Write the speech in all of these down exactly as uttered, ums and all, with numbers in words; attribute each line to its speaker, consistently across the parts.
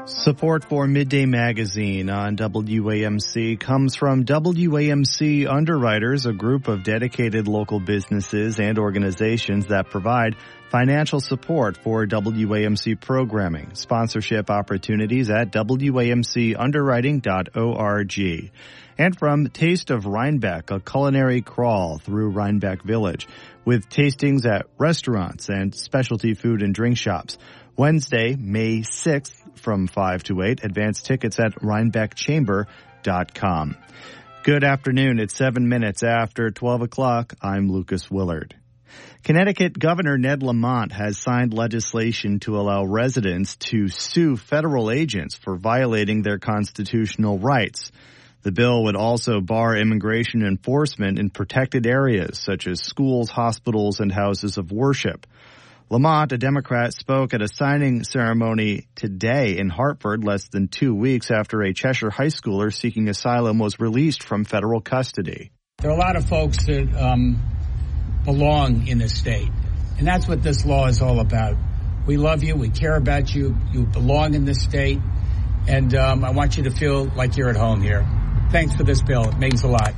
Speaker 1: Support for Midday Magazine on W A M C comes from W A M C Underwriters, a group of dedicated local businesses and organizations that provide financial support for W A M C programming. Sponsorship opportunities at W A M C underwriting dot org. And from Taste of Rhinebeck, a culinary crawl through Rhinebeck Village with tastings at restaurants and specialty food and drink shops. Wednesday, May sixth from five to eight. Advance tickets at rhinebeck chamber dot com. Good afternoon. It's seven minutes after twelve o'clock. I'm Lucas Willard. Connecticut Governor Ned Lamont has signed legislation to allow residents to sue federal agents for violating their constitutional rights. The bill would also bar immigration enforcement in protected areas such as schools, hospitals, and houses of worship. Lamont, a Democrat, spoke at a signing ceremony today in Hartford less than two weeks after a Cheshire high schooler seeking asylum was released from federal custody.
Speaker 2: There are a lot of folks that um, belong in this state, and that's what this law is all about. We love you. We care about you. You belong in this state, and um, I want you to feel like you're at home here. Thanks for this bill. It means a lot.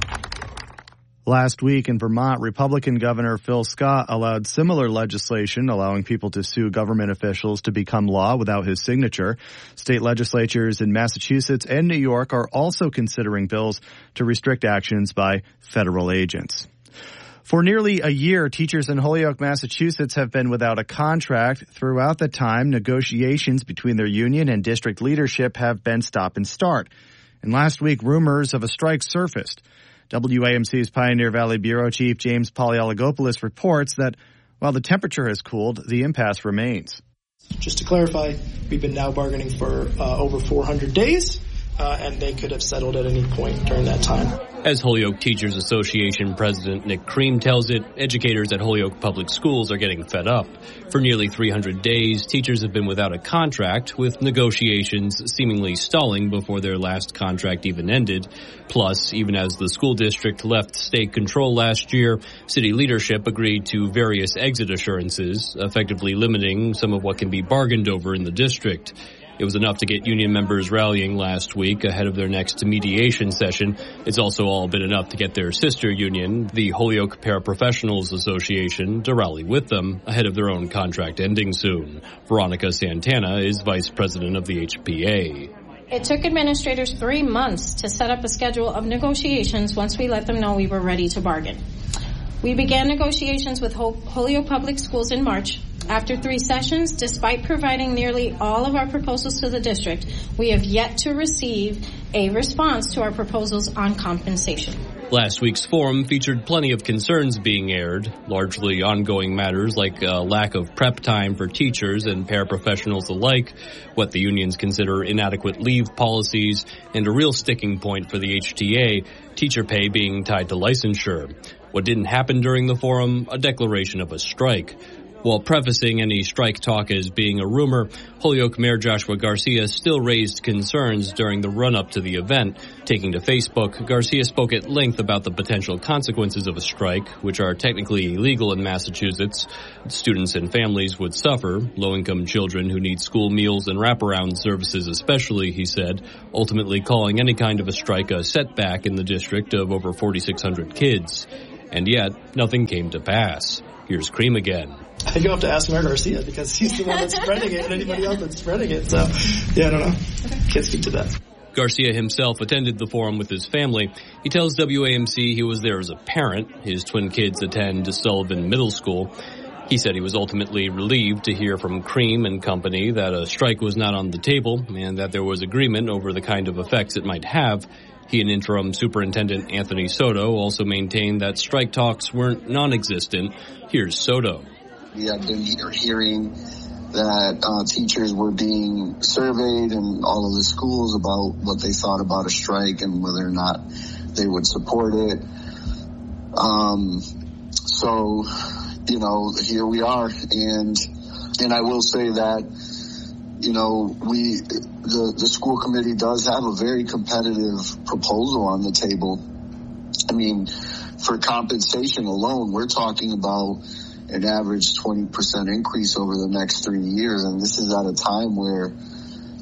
Speaker 1: Last week in Vermont, Republican Governor Phil Scott allowed similar legislation allowing people to sue government officials to become law without his signature. State legislatures in Massachusetts and New York are also considering bills to restrict actions by federal agents. For nearly a year, teachers in Holyoke, Massachusetts have been without a contract. Throughout the time, negotiations between their union and district leadership have been stop and start. And last week, rumors of a strike surfaced. W A M C's Pioneer Valley Bureau Chief James Polyologopoulos reports that while the temperature has cooled, the impasse remains.
Speaker 3: Just to clarify, we've been now bargaining for uh, over four hundred days, uh, and they could have settled at any point during that time.
Speaker 4: As Holyoke Teachers Association President Nick Cream tells it, educators at Holyoke Public Schools are getting fed up. For nearly three hundred days, teachers have been without a contract, with negotiations seemingly stalling before their last contract even ended. Plus, even as the school district left state control last year, city leadership agreed to various exit assurances, effectively limiting some of what can be bargained over in the district. It was enough to get union members rallying last week ahead of their next mediation session. It's also all been enough to get their sister union, the Holyoke Paraprofessionals Association, to rally with them ahead of their own contract ending soon. Veronica Santana is vice president of the H P A.
Speaker 5: It took administrators three months to set up a schedule of negotiations once we let them know we were ready to bargain. We began negotiations with Holyoke Public Schools in March. After three sessions, despite providing nearly all of our proposals to the district, we have yet to receive a response to our proposals on compensation.
Speaker 4: Last week's forum featured plenty of concerns being aired, largely ongoing matters like a lack of prep time for teachers and paraprofessionals alike, what the unions consider inadequate leave policies, and a real sticking point for the H T A, teacher pay being tied to licensure. What didn't happen during the forum? A declaration of a strike. While prefacing any strike talk as being a rumor, Holyoke Mayor Joshua Garcia still raised concerns during the run-up to the event. Taking to Facebook, Garcia spoke at length about the potential consequences of a strike, which are technically illegal in Massachusetts. Students and families would suffer, low-income children who need school meals and wraparound services especially, he said, ultimately calling any kind of a strike a setback in the district of over forty-six hundred kids. And yet, nothing came to pass. Here's Cream again.
Speaker 3: I think you'll have to ask Mayor Garcia because he's the one that's spreading it and anybody else that's spreading it. So, yeah, I don't know. Okay. Can't speak to that.
Speaker 4: Garcia himself attended the forum with his family. He tells W A M C he was there as a parent. His twin kids attend Sullivan Middle School. He said he was ultimately relieved to hear from Cream and company that a strike was not on the table and that there was agreement over the kind of effects it might have. He and interim superintendent Anthony Soto also maintained that strike talks weren't non-existent. Here's Soto.
Speaker 6: We have been hearing that uh, teachers were being surveyed in all of the schools about what they thought about a strike and whether or not they would support it. Um, so, you know, here we are. And, and I will say that, you know, we, the, the school committee does have a very competitive proposal on the table. I mean, for compensation alone, we're talking about an average twenty percent increase over the next three years. And this is at a time where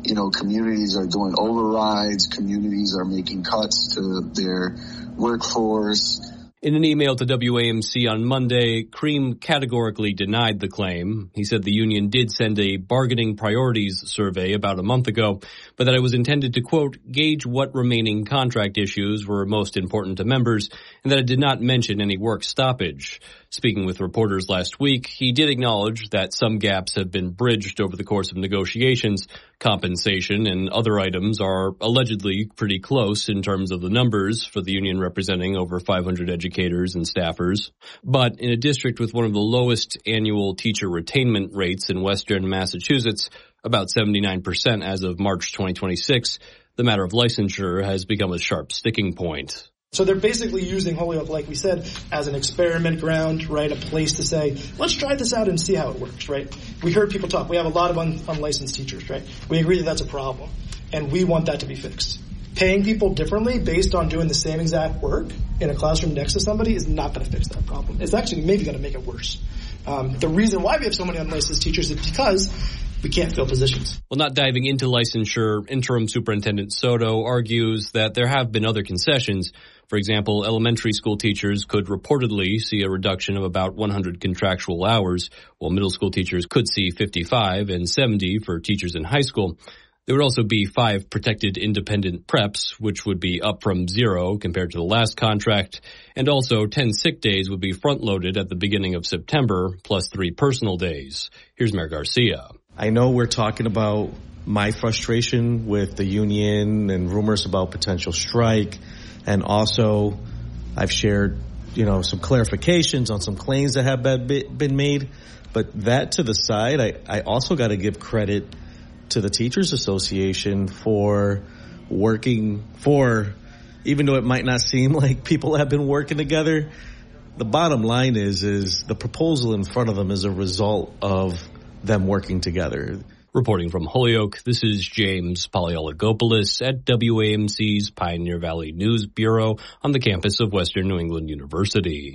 Speaker 6: you know, communities are doing overrides, communities are making cuts to their workforce.
Speaker 4: In an email to W A M C on Monday, Cream categorically denied the claim. He said the union did send a bargaining priorities survey about a month ago, but that it was intended to, quote, gauge what remaining contract issues were most important to members, and that it did not mention any work stoppage. Speaking with reporters last week, he did acknowledge that some gaps have been bridged over the course of negotiations. Compensation and other items are allegedly pretty close in terms of the numbers, for the union representing over five hundred educators and staffers. But in a district with one of the lowest annual teacher retainment rates in western Massachusetts, about seventy-nine percent as of March twenty twenty-six, the matter of licensure has become a sharp sticking point.
Speaker 3: So they're basically using Holyoke, like we said, as an experiment ground, right? A place to say, let's try this out and see how it works, right? We heard people talk. We have a lot of un- unlicensed teachers, right? We agree that that's a problem, and we want that to be fixed. Paying people differently based on doing the same exact work in a classroom next to somebody is not going to fix that problem. It's actually maybe going to make it worse. Um, the reason why we have so many unlicensed teachers is because we can't fill positions.
Speaker 4: Well, not diving into licensure, Interim Superintendent Soto argues that there have been other concessions. For example, elementary school teachers could reportedly see a reduction of about one hundred contractual hours, while middle school teachers could see fifty-five and seventy for teachers in high school. There would also be five protected independent preps, which would be up from zero compared to the last contract. And also ten sick days would be front-loaded at the beginning of September, plus three personal days. Here's Mayor Garcia.
Speaker 7: I know we're talking about my frustration with the union and rumors about potential strike. And also, I've shared, you know, some clarifications on some claims that have been made. But that to the side, I, I also got to give credit to the Teachers Association for working for, even though it might not seem like people have been working together, the bottom line is, is the proposal in front of them is a result of them working together.
Speaker 4: Reporting from Holyoke, this is James Polyologopoulos at W A M C's Pioneer Valley News Bureau on the campus of Western New England University.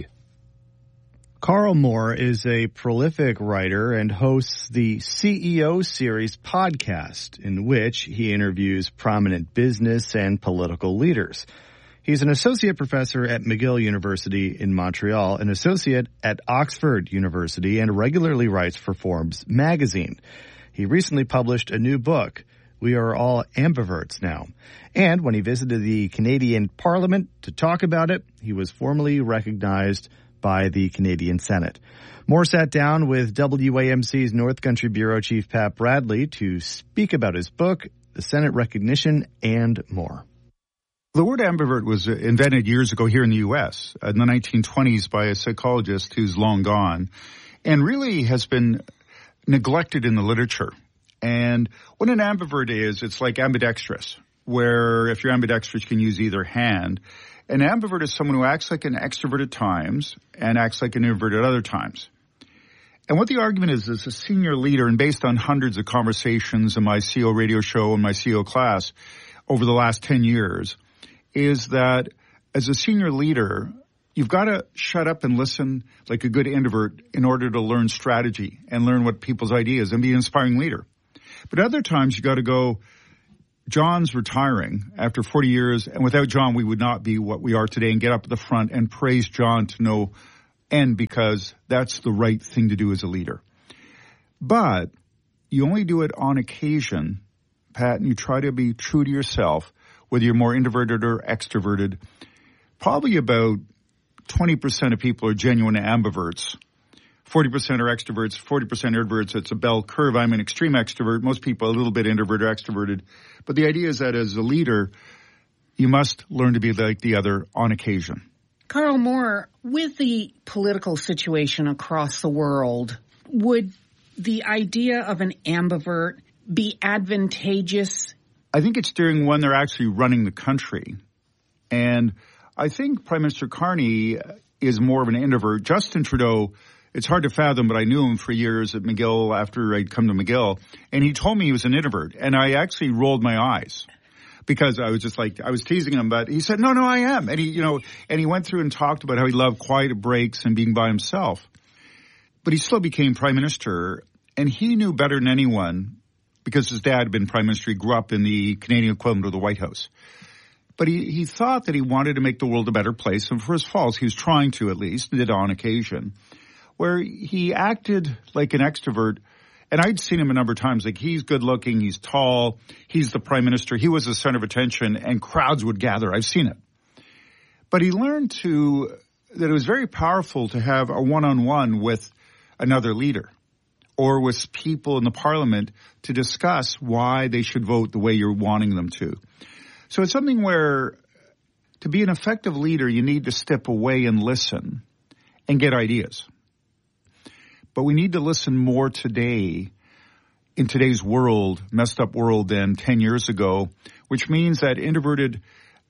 Speaker 1: Carl Moore is a prolific writer and hosts the C E O Series podcast, in which he interviews prominent business and political leaders. He's an associate professor at McGill University in Montreal, an associate at Oxford University, and regularly writes for Forbes magazine. He recently published a new book, We Are All Ambiverts Now. And when he visited the Canadian Parliament to talk about it, he was formally recognized by the Canadian Senate. Moore sat down with W A M C's North Country Bureau Chief Pat Bradley to speak about his book, the Senate recognition, and more.
Speaker 8: The word ambivert was invented years ago here in the U S in the nineteen twenties by a psychologist who's long gone, and really has been neglected in the literature. And what an ambivert is, it's like ambidextrous, where if you're ambidextrous, you can use either hand. An ambivert is someone who acts like an extrovert at times and acts like an introvert at other times. And what the argument is, as a senior leader, and based on hundreds of conversations in my C E O radio show and my C E O class over the last ten years, is that as a senior leader, you've got to shut up and listen like a good introvert in order to learn strategy and learn what people's ideas and be an inspiring leader. But other times you got to go, John's retiring after forty years, and without John, we would not be what we are today, and get up at the front and praise John to no end, because that's the right thing to do as a leader. But you only do it on occasion, Pat, and you try to be true to yourself, whether you're more introverted or extroverted. Probably about twenty percent of people are genuine ambiverts. forty percent are extroverts, forty percent introverts. It's a bell curve. I'm an extreme extrovert. Most people are a little bit introverted or extroverted. But the idea is that as a leader, you must learn to be like the other on occasion.
Speaker 9: Carl Moore, with the political situation across the world, would the idea of an ambivert be advantageous?
Speaker 8: I think it's during when they're actually running the country. And I think Prime Minister Carney is more of an introvert. Justin Trudeau, it's hard to fathom, but I knew him for years at McGill after I'd come to McGill. And he told me he was an introvert. And I actually rolled my eyes because I was just like, I was teasing him, but he said, no, no, I am. And he, you know, and he went through and talked about how he loved quiet breaks and being by himself. But he still became Prime Minister, and he knew better than anyone because his dad had been prime minister. He grew up in the Canadian equivalent of the White House. But he, he thought that he wanted to make the world a better place. And for his faults, he was trying to at least, did on occasion, where he acted like an extrovert. And I'd seen him a number of times. Like, he's good looking, he's tall, he's the prime minister, he was the center of attention, and crowds would gather. I've seen it. But he learned to, that it was very powerful to have a one-on-one with another leader or with people in the parliament to discuss why they should vote the way you're wanting them to. So it's something where to be an effective leader, you need to step away and listen and get ideas. But we need to listen more today in today's world, messed up world, than ten years ago, which means that introverted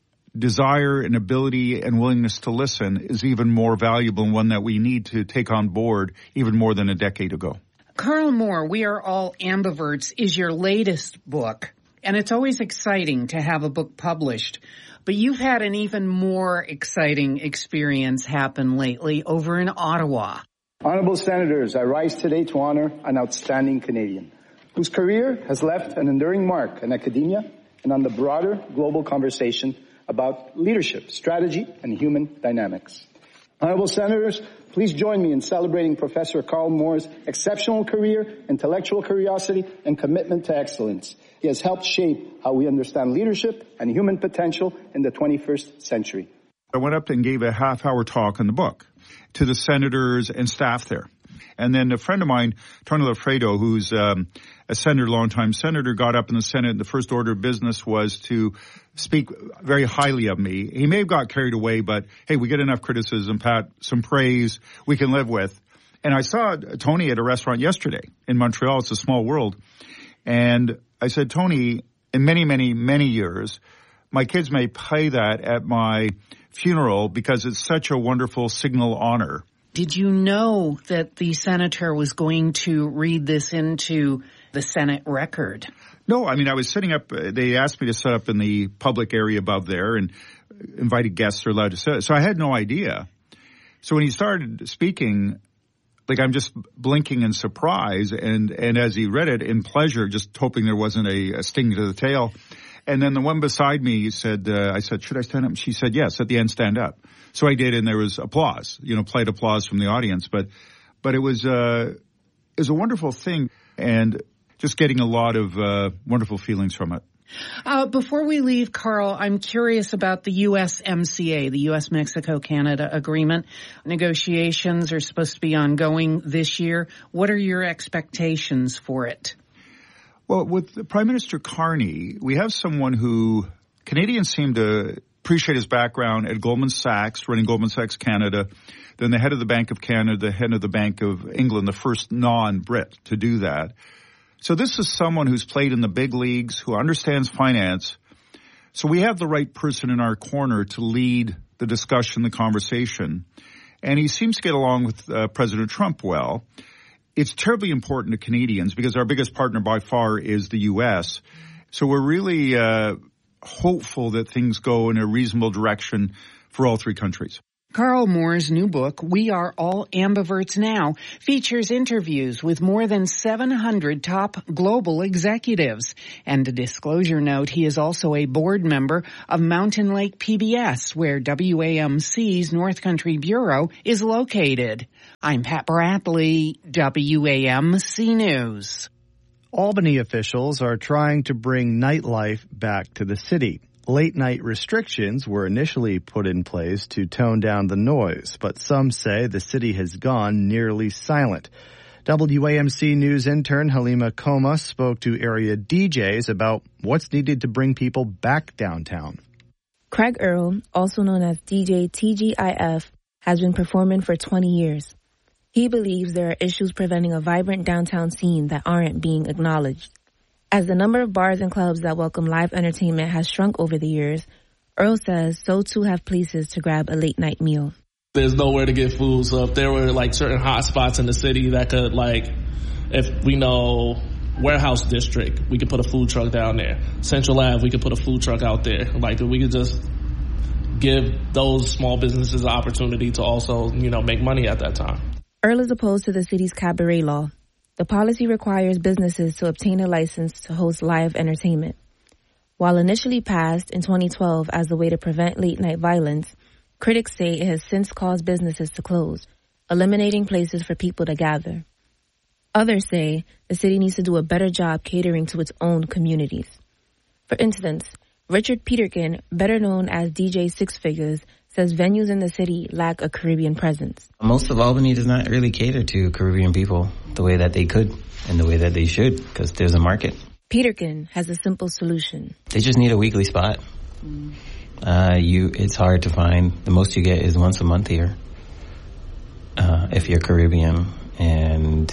Speaker 8: desire and ability and willingness to listen is even more valuable and one that we need to take on board even more than a decade ago.
Speaker 9: Carl Moore, We Are All Ambiverts is your latest book, and it's always exciting to have a book published. But you've had an even more exciting experience happen lately over in Ottawa.
Speaker 10: Honourable Senators, I rise today to honour an outstanding Canadian whose career has left an enduring mark in academia and on the broader global conversation about leadership, strategy, and human dynamics. Honourable Senators, please join me in celebrating Professor Carl Moore's exceptional career, intellectual curiosity, and commitment to excellence. He has helped shape how we understand leadership and human potential in the twenty-first century.
Speaker 8: I went up and gave a half-hour talk on the book to the senators and staff there. And then a friend of mine, Tony Lafredo, who's um, a senator, longtime senator, got up in the Senate, and the first order of business was to speak very highly of me. He may have got carried away, but hey, we get enough criticism, Pat, some praise we can live with. And I saw Tony at a restaurant yesterday in Montreal. It's a small world. And I said, Tony, in many, many, many years, my kids may play that at my funeral because it's such a wonderful signal honor.
Speaker 9: Did you know that the senator was going to read this into the Senate record?
Speaker 8: No, I mean, I was sitting up, they asked me to set up in the public area above there, and invited guests are allowed to sit. So I had no idea. So when he started speaking, like, I'm just blinking in surprise, and, and as he read it, in pleasure, just hoping there wasn't a, a sting to the tail. And then the one beside me said, uh, I said, should I stand up? And she said, yes, at the end, stand up. So I did, and there was applause, you know, polite applause from the audience. But, but it was, uh, it was a wonderful thing, and just getting a lot of, uh, wonderful feelings from it.
Speaker 9: Uh, before we leave, Carl, I'm curious about the U S M C A, the U S Mexico Canada agreement. Negotiations are supposed to be ongoing this year. What are your expectations for it?
Speaker 8: Well, with Prime Minister Carney, we have someone who Canadians seem to appreciate his background at Goldman Sachs, running Goldman Sachs Canada, then the head of the Bank of Canada, the head of the Bank of England, the first non-Brit to do that. So this is someone who's played in the big leagues, who understands finance. So we have the right person in our corner to lead the discussion, the conversation. And he seems to get along with uh, President Trump well. It's terribly important to Canadians because our biggest partner by far is the U S. So we're really uh, hopeful that things go in a reasonable direction for all three countries.
Speaker 9: Carl Moore's new book, We Are All Ambiverts Now, features interviews with more than seven hundred top global executives. And a disclosure note, he is also a board member of Mountain Lake P B S, where W A M C's North Country Bureau is located. I'm Pat Bradley, W A M C News.
Speaker 1: Albany officials are trying to bring nightlife back to the city. Late-night restrictions were initially put in place to tone down the noise, but some say the city has gone nearly silent. W A M C News intern Halima Koma spoke to area D Js about what's needed to bring people back downtown.
Speaker 11: Craig Earl, also known as D J T G I F, has been performing for twenty years. He believes there are issues preventing a vibrant downtown scene that aren't being acknowledged. As the number of bars and clubs that welcome live entertainment has shrunk over the years, Earl says so too have places to grab a late-night meal.
Speaker 12: There's nowhere to get food, so if there were like certain hot spots in the city that could, like, if we know Warehouse District, we could put a food truck down there. Central Ave, we could put a food truck out there. Like, we could just give those small businesses an opportunity to also, you know, make money at that time.
Speaker 11: Earl is opposed to the city's cabaret law. The policy requires businesses to obtain a license to host live entertainment. While initially passed in twenty twelve as a way to prevent late-night violence, critics say it has since caused businesses to close, eliminating places for people to gather. Others say the city needs to do a better job catering to its own communities. For instance, Richard Peterkin, better known as D J Six Figures, says venues in the city lack a Caribbean presence.
Speaker 13: Most of Albany does not really cater to Caribbean people the way that they could and the way that they should, because there's a market.
Speaker 11: Peterkin has a simple solution.
Speaker 13: They just need a weekly spot. Uh, you, it's hard to find. The most you get is once a month here, uh, if you're Caribbean, and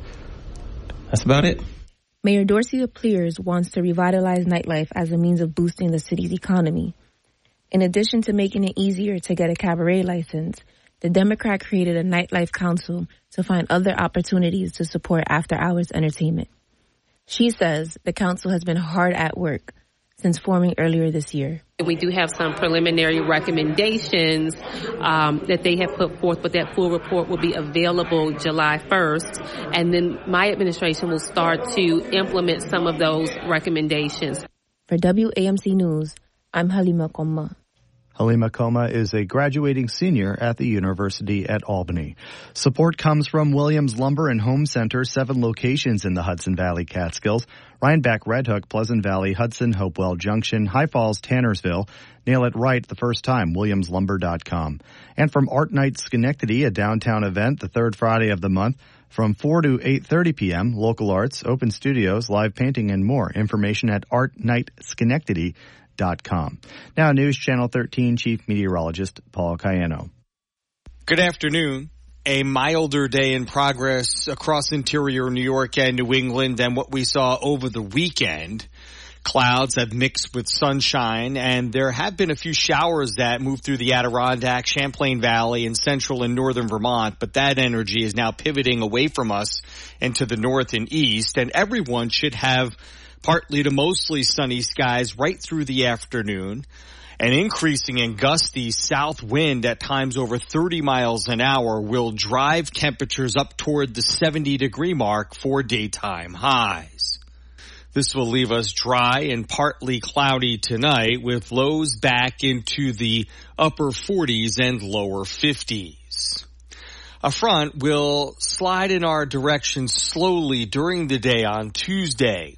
Speaker 13: that's about it.
Speaker 11: Mayor Dorsey Pliers wants to revitalize nightlife as a means of boosting the city's economy. In addition to making it easier to get a cabaret license, the Democrat created a nightlife council to find other opportunities to support after-hours entertainment. She says the council has been hard at work since forming earlier this year.
Speaker 14: We do have some preliminary recommendations um, that they have put forth, but that full report will be available July first. And then my administration will start to implement some of those recommendations.
Speaker 11: For W A M C News, I'm Halima Komma.
Speaker 1: Halima Komma is a graduating senior at the University at Albany. Support comes from Williams Lumber and Home Center, seven locations in the Hudson Valley Catskills: Rhinebeck, Red Hook, Pleasant Valley, Hudson, Hopewell Junction, High Falls, Tannersville. Nail it right the first time, williams lumber dot com. And from Art Night Schenectady, a downtown event the third Friday of the month, from four to eight thirty p.m., local arts, open studios, live painting, and more. Information at art night schenectady dot com. Now, News Channel thirteen Chief Meteorologist Paul Cayano.
Speaker 15: Good afternoon. A milder day in progress across interior New York and New England than what we saw over the weekend. Clouds have mixed with sunshine, and there have been a few showers that moved through the Adirondack, Champlain Valley, and central and northern Vermont, but that energy is now pivoting away from us into the north and east, and everyone should have partly to mostly sunny skies right through the afternoon. An increasing and gusty south wind at times over thirty miles an hour will drive temperatures up toward the seventy degree mark for daytime highs. This will leave us dry and partly cloudy tonight, with lows back into the upper forties and lower fifties. A front will slide in our direction slowly during the day on Tuesday.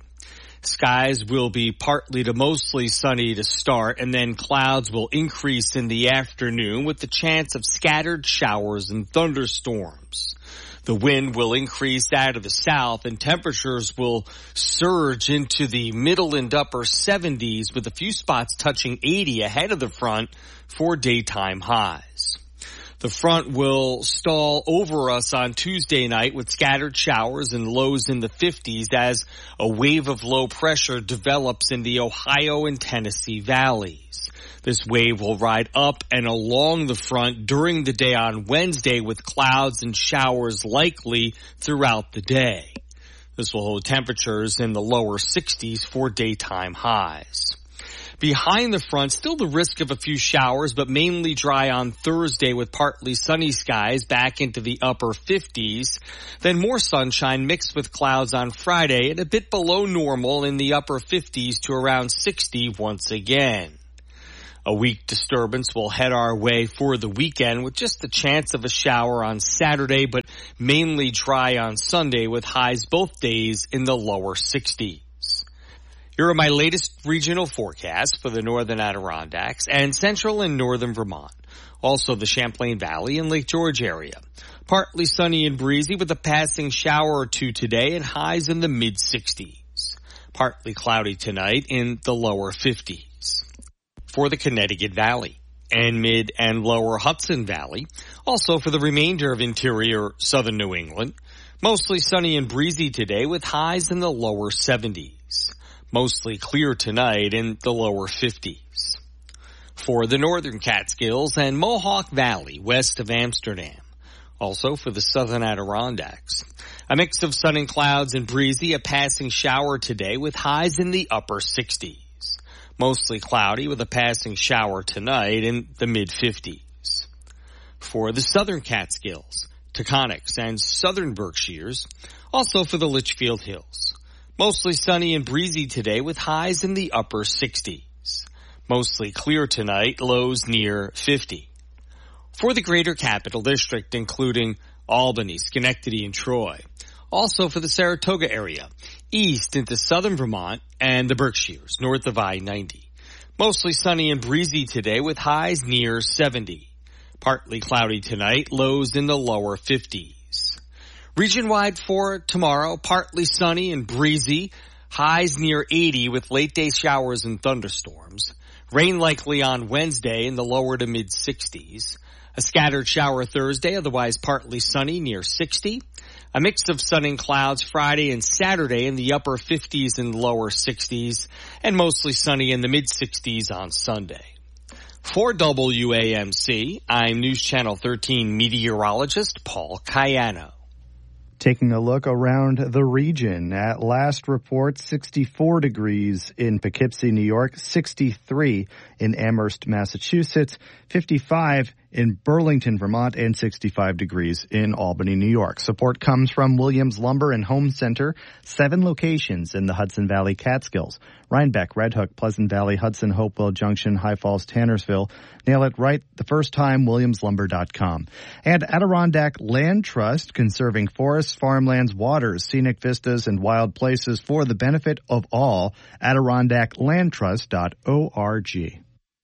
Speaker 15: Skies will be partly to mostly sunny to start, and then clouds will increase in the afternoon with the chance of scattered showers and thunderstorms. The wind will increase out of the south, and temperatures will surge into the middle and upper seventies, with a few spots touching eighty ahead of the front for daytime highs. The front will stall over us on Tuesday night with scattered showers and lows in the fifties as a wave of low pressure develops in the Ohio and Tennessee valleys. This wave will ride up and along the front during the day on Wednesday, with clouds and showers likely throughout the day. This will hold temperatures in the lower sixties for daytime highs. Behind the front, still the risk of a few showers, but mainly dry on Thursday with partly sunny skies back into the upper fifties. Then more sunshine mixed with clouds on Friday and a bit below normal in the upper fifties to around sixty once again. A weak disturbance will head our way for the weekend with just the chance of a shower on Saturday, but mainly dry on Sunday with highs both days in the lower sixties. Here are my latest regional forecasts for the northern Adirondacks and central and northern Vermont. Also the Champlain Valley and Lake George area. Partly sunny and breezy with a passing shower or two today and highs in the mid sixties. Partly cloudy tonight in the lower fifties. For the Connecticut Valley and mid and lower Hudson Valley. Also for the remainder of interior southern New England. Mostly sunny and breezy today with highs in the lower seventies. Mostly clear tonight in the lower fifties. For the northern Catskills and Mohawk Valley west of Amsterdam. Also for the southern Adirondacks. A mix of sun and clouds and breezy, a passing shower today with highs in the upper sixties. Mostly cloudy with a passing shower tonight in the mid fifties. For the southern Catskills, Taconics, and southern Berkshires. Also for the Litchfield Hills. Mostly sunny and breezy today with highs in the upper sixties. Mostly clear tonight, lows near fifty. For the greater capital district, including Albany, Schenectady, and Troy. Also for the Saratoga area, east into southern Vermont and the Berkshires, north of I ninety. Mostly sunny and breezy today with highs near seventy. Partly cloudy tonight, lows in the lower fifties. Region-wide for tomorrow, partly sunny and breezy, highs near eighty with late-day showers and thunderstorms. Rain likely on Wednesday in the lower to mid-sixties. A scattered shower Thursday, otherwise partly sunny near sixty. A mix of sun and clouds Friday and Saturday in the upper fifties and lower sixties, and mostly sunny in the mid-sixties on Sunday. For W A M C, I'm News Channel thirteen meteorologist Paul Cayano.
Speaker 1: Taking a look around the region. At last report, sixty-four degrees in Poughkeepsie, New York, sixty-three in Amherst, Massachusetts, fifty-five in Burlington, Vermont, and sixty-five degrees in Albany, New York. Support comes from Williams Lumber and Home Center, seven locations in the Hudson Valley Catskills. Rhinebeck, Red Hook, Pleasant Valley, Hudson, Hopewell Junction, High Falls, Tannersville. Nail it right the first time, williams lumber dot com. And Adirondack Land Trust, conserving forests, farmlands, waters, scenic vistas, and wild places for the benefit of all. adirondack land trust dot org.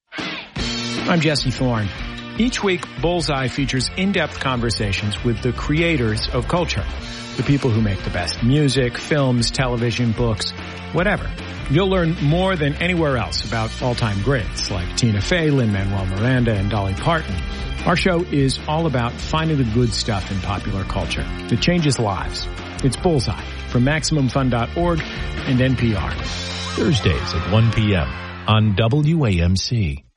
Speaker 16: I'm Jesse Thorne. Each week, Bullseye features in-depth conversations with the creators of culture. The people who make the best music, films, television, books, whatever. You'll learn more than anywhere else about all-time greats like Tina Fey, Lin-Manuel Miranda, and Dolly Parton. Our show is all about finding the good stuff in popular culture that changes lives. It's Bullseye from Maximum Fun dot org and N P R.
Speaker 17: Thursdays at one p.m. on W A M C.